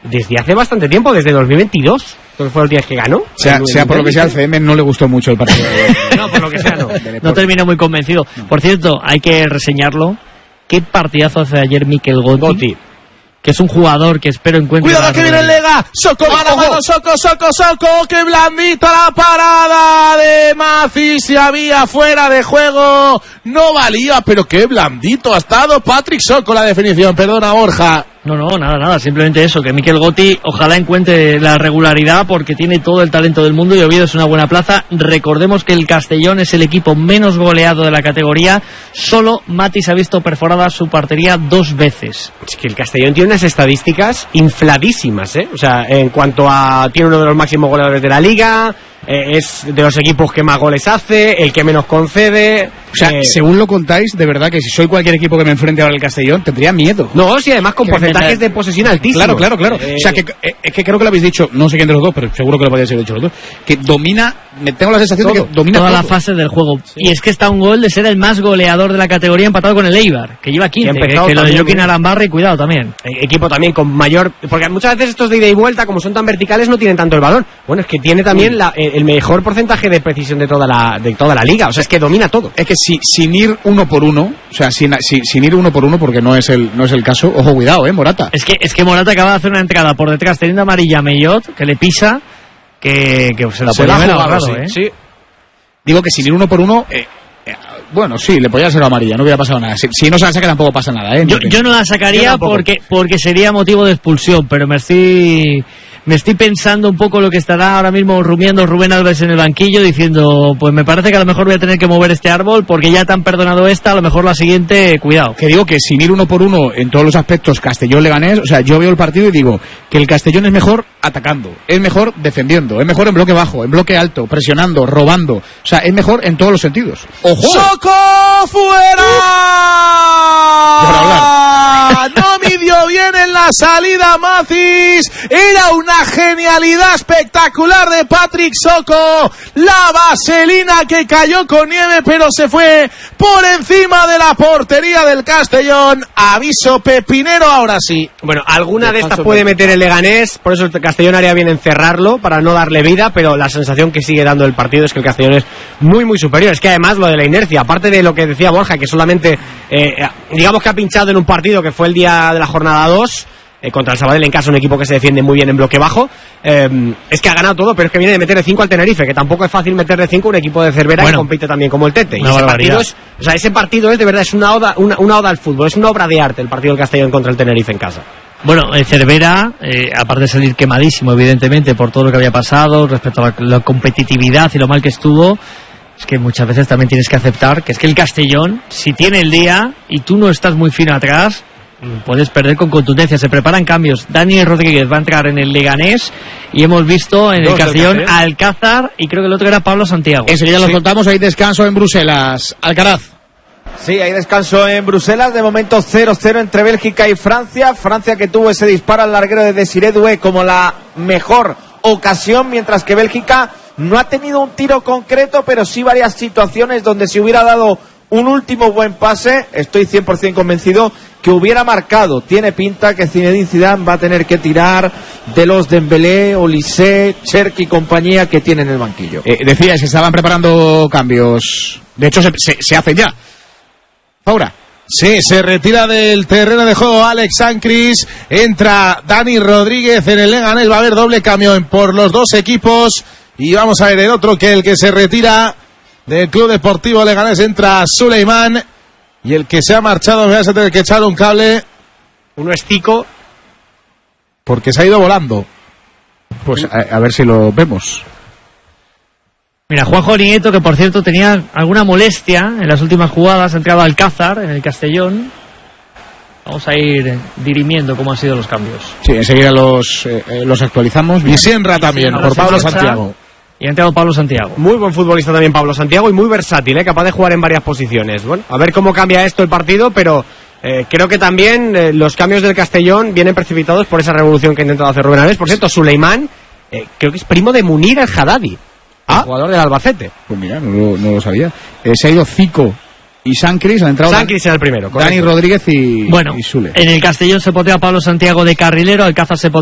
desde hace bastante tiempo, desde 2022, que fue el día que ganó. Sea por lo que sea, al CM no le gustó mucho el partido. No, por lo que sea, no. No terminó muy convencido. No. Por cierto, hay que reseñarlo. Qué partidazo hace ayer Mikel Gotti. Que es un jugador que espero encuentre... ¡Cuidado que viene el Lega! ¡Soco, mano! ¡Soco! ¡Qué blandita la parada de Macis! Y había fuera de juego. No valía, pero qué blandito ha estado Patrick Soco la definición. Perdona, Borja. No, nada, simplemente eso, que Mikel Gotti ojalá encuentre la regularidad porque tiene todo el talento del mundo y Oviedo es una buena plaza. Recordemos que el Castellón es el equipo menos goleado de la categoría, solo Matis ha visto perforada su portería 2 veces. Es que el Castellón tiene unas estadísticas infladísimas, ¿eh? O sea, en cuanto a... tiene uno de los máximos goleadores de la liga... es de los equipos que más goles hace, el que menos concede. O sea, según lo contáis, de verdad que si soy cualquier equipo que me enfrente ahora al Castellón, tendría miedo. No, sí, además con porcentajes de posesión altísimos. Claro. O sea, es que creo que lo habéis dicho, no sé quién de los dos, pero seguro que lo podéis haber dicho los dos, que domina, tengo la sensación de que domina toda todo. la fase del juego. Sí. Y es que está un gol de ser el más goleador de la categoría empatado con el Eibar, que lleva 15, que lo de Joaquín Arambarri, cuidado también. Equipo también con mayor... Porque muchas veces estos de ida y vuelta, como son tan verticales, no tienen tanto el balón. Bueno, es que tiene también el mejor porcentaje de precisión de toda la liga, o sea, es que domina todo. Es que sin ir 1 por 1, o sea, sin ir 1 por 1, porque no es el caso, ojo, cuidado, Morata. Es que Morata acaba de hacer una entrada por detrás teniendo amarilla a Mellot, que le pisa, que se la puede haber agarrado, sí. Digo que sin ir 1 por 1, bueno, sí, le podía ser amarilla, no hubiera pasado nada. Si no se la saca tampoco pasa nada, Yo no la sacaría porque sería motivo de expulsión, pero me estoy pensando un poco lo que estará ahora mismo rumiando Rubén Alves en el banquillo, diciendo, pues me parece que a lo mejor voy a tener que mover este árbol porque ya te han perdonado esta, a lo mejor la siguiente, cuidado. Que digo que sin ir 1 por 1 en todos los aspectos Castellón-Leganés, o sea, yo veo el partido y digo que el Castellón es mejor atacando, es mejor defendiendo, es mejor en bloque bajo, en bloque alto, presionando, robando, o sea, es mejor en todos los sentidos. ¡Ojo! ¡Soco fuera! No midió bien en la salida Macis, era una genialidad espectacular de Patrick Soco, la vaselina que cayó con nieve pero se fue por encima de la portería del Castellón. Aviso pepinero ahora sí. Bueno, alguna de estas puede meter el Leganés, por eso el Castellón haría bien encerrarlo para no darle vida, pero la sensación que sigue dando el partido es que el Castellón es muy muy superior. Es que además lo de la inercia, aparte de lo que decía Borja, que solamente digamos que ha pinchado en un partido que fue el día de la jornada 2 contra el Sabadell en casa, un equipo que se defiende muy bien en bloque bajo, es que ha ganado todo, pero es que viene de meter de 5 al Tenerife, que tampoco es fácil meter de 5 un equipo de Cervera que compite también como el Tete. Y ese partido es de verdad, es una oda al fútbol, es una obra de arte el partido del Castellón contra el Tenerife en casa. Bueno, Cervera, aparte de salir quemadísimo evidentemente por todo lo que había pasado respecto a la competitividad y lo mal que estuvo, es que muchas veces también tienes que aceptar que es que el Castellón, si tiene el día y tú no estás muy fino atrás, puedes perder con contundencia. Se preparan cambios. Dani Rodríguez va a entrar en el Leganés y hemos visto en el Castellón a Alcázar y creo que el otro era Pablo Santiago. Enseguida lo contamos, hay descanso en Bruselas. Alcaraz. Sí, hay descanso en Bruselas, de momento 0-0 entre Bélgica y Francia. Francia que tuvo ese disparo al larguero de Desiré Doué como la mejor ocasión, mientras que Bélgica no ha tenido un tiro concreto, pero sí varias situaciones donde si hubiera dado un último buen pase, estoy 100% convencido que hubiera marcado. Tiene pinta que Zinedine Zidane va a tener que tirar de los Dembélé, Olise, Cherki y compañía que tienen en el banquillo. Decías que estaban preparando cambios. De hecho, se hacen ya. Faura. Sí, se retira del terreno de juego Alex Sancris, entra Dani Rodríguez en el Leganés, va a haber doble cambio por los dos equipos y vamos a ver el otro que el que se retira del Club Deportivo Leganés, entra Suleiman y el que se ha marchado me vas a tener que echar un cable. Uno es Tico porque se ha ido volando. Pues a ver si lo vemos. Mira, Juanjo Nieto, que por cierto tenía alguna molestia en las últimas jugadas, ha entrado Alcázar en el Castellón. Vamos a ir dirimiendo cómo han sido los cambios. Sí, enseguida los actualizamos. Y Sienra también, por Pablo Santiago. Y ha entrado Pablo Santiago. Muy buen futbolista también Pablo Santiago y muy versátil, capaz de jugar en varias posiciones. Bueno, a ver cómo cambia esto el partido, pero creo que también los cambios del Castellón vienen precipitados por esa revolución que ha intentado hacer Rubén Alves. Por cierto, Suleiman, creo que es primo de Munir el Haddadi, jugador del Albacete. Pues mira, no lo sabía. Se ha ido Zico y Sancris, han entrado Sancris era el primero, correcto. Dani Rodríguez y Sule. En el Castellón se potea Pablo Santiago de carrilero, Alcázar se